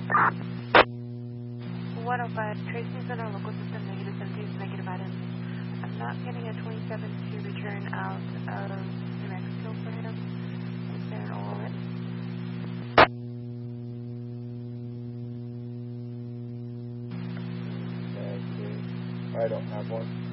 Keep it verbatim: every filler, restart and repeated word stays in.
one oh five, tracings in our local system, negative seventeen, negative items. I'm not getting a twenty-seven to return out of New Mexico for him. Is there an O L S? I don't have one.